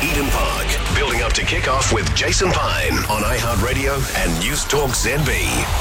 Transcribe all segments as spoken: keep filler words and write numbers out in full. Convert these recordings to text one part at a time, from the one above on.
Eden Park, building up to kick-off with Jason Pine on iHeartRadio and News Talk Z B.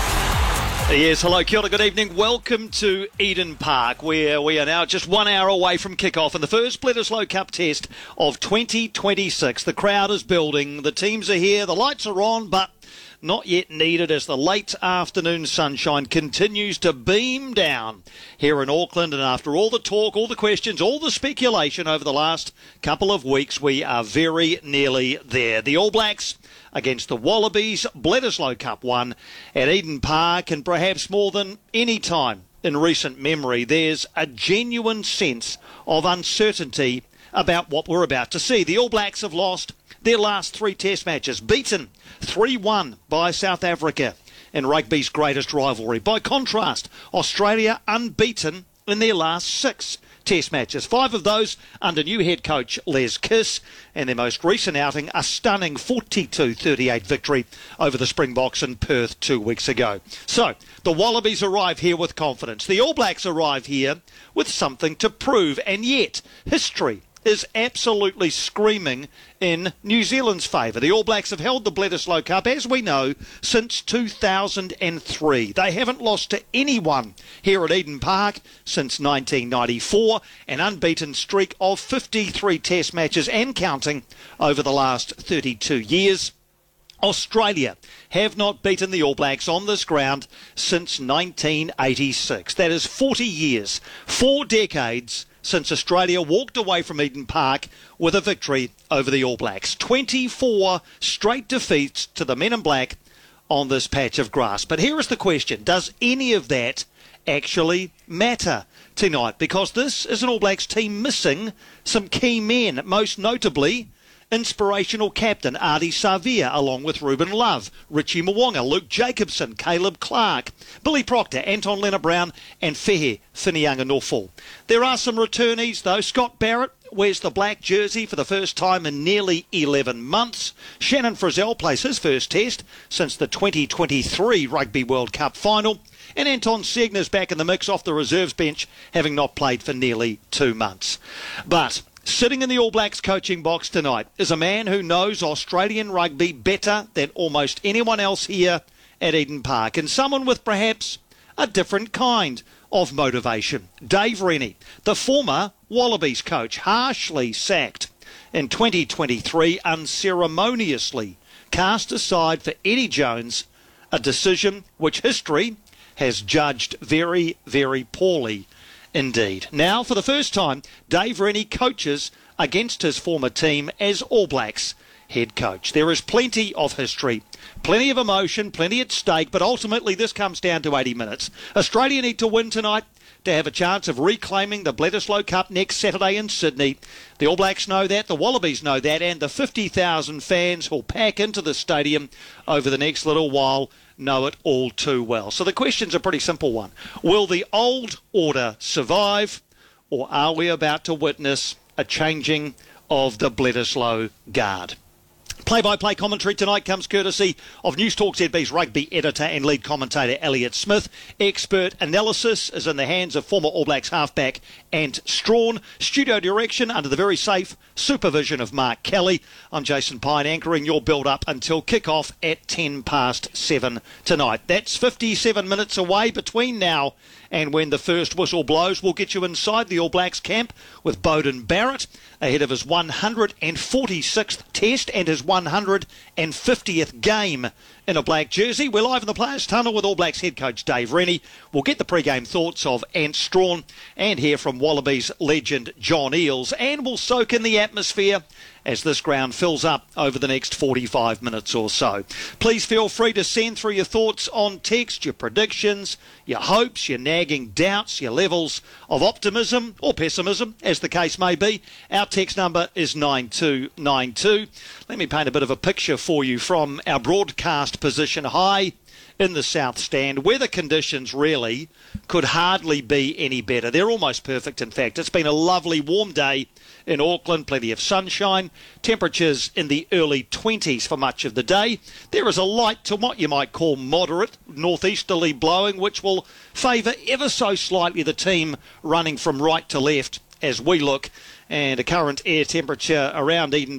Yes, hello, kia ora, good evening. Welcome to Eden Park, where we are now just one hour away from kick-off in the first Bledisloe Cup test of twenty twenty-six. The crowd is building, the teams are here, the lights are on, but not yet needed as the late afternoon sunshine continues to beam down here in Auckland. And after all the talk, all the questions, all the speculation over the last couple of weeks, we are very nearly there. The All Blacks against the Wallabies, Bledisloe Cup one at Eden Park, and perhaps more than any time in recent memory, there's a genuine sense of uncertainty about what we're about to see. The All Blacks have lost their last three test matches, beaten three one by South Africa in rugby's greatest rivalry. By contrast, Australia unbeaten in their last six test matches, five of those under new head coach Les Kiss, and their most recent outing, a stunning forty-two thirty-eight victory over the Springboks in Perth two weeks ago. So, the Wallabies arrive here with confidence. The All Blacks arrive here with something to prove, and yet history is absolutely screaming in New Zealand's favour. The All Blacks have held the Bledisloe Cup, as we know, since two thousand three. They haven't lost to anyone here at Eden Park since nineteen ninety-four, an unbeaten streak of fifty-three test matches and counting over the last thirty-two years. Australia have not beaten the All Blacks on this ground since nineteen eighty-six. That is forty years, four decades since Australia walked away from Eden Park with a victory over the All Blacks. twenty-four straight defeats to the men in black on this patch of grass. But here is the question: does any of that actually matter tonight? Because this is an All Blacks team missing some key men, most notably inspirational captain Ardie Savea, along with Ruben Love, Richie Mwanga, Luke Jacobson, Caleb Clark, Billy Proctor, Anton Leonard-Brown and Fehe Whinianga-Norful. There are some returnees though. Scott Barrett wears the black jersey for the first time in nearly eleven months. Shannon Frizzell plays his first test since the twenty twenty-three Rugby World Cup final. And Anton Segner's back in the mix off the reserves bench, having not played for nearly two months. But sitting in the All Blacks coaching box tonight is a man who knows Australian rugby better than almost anyone else here at Eden Park, and someone with perhaps a different kind of motivation. Dave Rennie, the former Wallabies coach, harshly sacked in twenty twenty-three, unceremoniously cast aside for Eddie Jones, a decision which history has judged very, very poorly indeed. Now, for the first time, Dave Rennie coaches against his former team as All Blacks head coach. There is plenty of history, plenty of emotion, plenty at stake, but ultimately this comes down to eighty minutes. Australia need to win tonight to have a chance of reclaiming the Bledisloe Cup next Saturday in Sydney. The All Blacks know that, the Wallabies know that, and the fifty thousand fans who'll pack into the stadium over the next little while know it all too well. So the question's a pretty simple one. Will the old order survive, or are we about to witness a changing of the Bledisloe guard? Play-by-play commentary tonight comes courtesy of News Talk Z B's rugby editor and lead commentator Elliot Smith. Expert analysis is in the hands of former All Blacks halfback Ant Strawn. Studio direction under the very safe supervision of Mark Kelly. I'm Jason Pine, anchoring your build-up until kick-off at ten past seven tonight. That's fifty-seven minutes away between now and when the first whistle blows. We'll get you inside the All Blacks camp with Beauden Barrett ahead of his one hundred forty-sixth test and his one hundred fiftieth game in a black jersey. We're live in the Players' Tunnel with All Blacks head coach Dave Rennie. We'll get the pre-game thoughts of Ant Strawn and hear from Wallabies legend John Eales, and we'll soak in the atmosphere as this ground fills up over the next forty-five minutes or so. Please feel free to send through your thoughts on text, your predictions, your hopes, your nagging doubts, your levels of optimism or pessimism, as the case may be. Our text number is nine two nine two. Let me paint a bit of a picture for you from our broadcast position high in the south stand. Weather conditions really could hardly be any better. They're almost perfect, in fact. It's been a lovely warm day in Auckland, plenty of sunshine, temperatures in the early twenties for much of the day. There is a light to what you might call moderate northeasterly blowing, which will favour ever so slightly the team running from right to left as we look, and a current air temperature around Eden